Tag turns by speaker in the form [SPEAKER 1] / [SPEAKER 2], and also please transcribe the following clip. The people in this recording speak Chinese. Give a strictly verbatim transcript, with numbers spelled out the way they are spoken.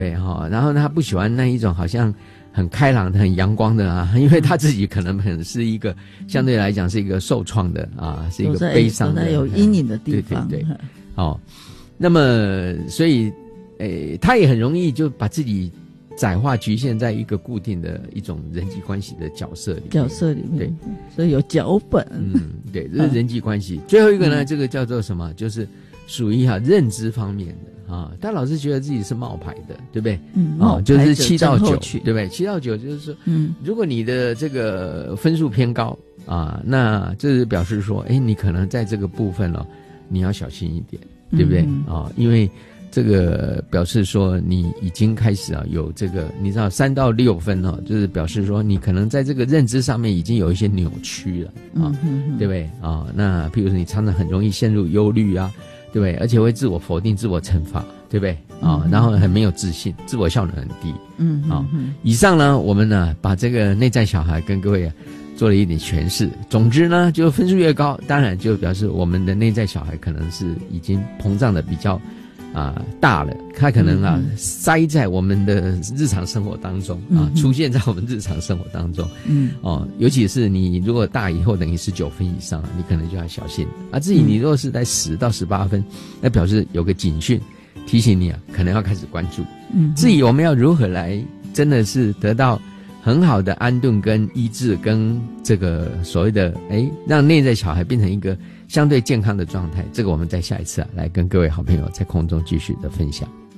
[SPEAKER 1] 对哈，然后他不喜欢那一种好像很开朗的、很阳光的啊，因为他自己可能很是一个相对来讲是一个受创的啊，是一个悲伤的、
[SPEAKER 2] 有阴影的地方。
[SPEAKER 1] 对对对，哦，那么所以，诶，他也很容易就把自己窄化局限在一个固定的一种人际关系的角色里面。
[SPEAKER 2] 角色里面，
[SPEAKER 1] 对，
[SPEAKER 2] 所以有脚本。
[SPEAKER 1] 嗯，对，这是人际关系。最后一个呢，这个叫做什么？就是属于哈认知方面的。啊，但老是觉得自己是冒牌的，对不对？
[SPEAKER 2] 嗯，
[SPEAKER 1] 啊，就是七到九，对不对？七到九就是说，
[SPEAKER 2] 嗯，
[SPEAKER 1] 如果你的这个分数偏高啊，那这是表示说，哎，你可能在这个部分哦，你要小心一点，对不对？嗯、啊，因为这个表示说你已经开始啊有这个，你知道三到六分哦，就是表示说你可能在这个认知上面已经有一些扭曲了啊，
[SPEAKER 2] 嗯嗯、
[SPEAKER 1] 对不对？啊，那譬如说你常常很容易陷入忧虑啊。对不对？而且会自我否定、自我惩罚，对不对？啊、嗯，然后很没有自信，自我效能很低。
[SPEAKER 2] 嗯，
[SPEAKER 1] 啊、嗯，以上呢，我们呢把这个内在小孩跟各位啊做了一点诠释。总之呢，就分数越高，当然就表示我们的内在小孩可能是已经膨胀的比较啊、呃、大了，他可能啊、嗯、塞在我们的日常生活当中啊、嗯，出现在我们日常生活当中。嗯，哦，尤其是你如果大以后等于十九分以上，你可能就要小心啊。至于你如果是在十到十八分，那表示有个警讯提醒你啊，可能要开始关注。嗯，至于我们要如何来真的是得到很好的安顿跟医治，跟这个所谓的哎，让内在小孩变成一个相对健康的状态，这个我们在下一次啊来跟各位好朋友在空中继续的分享。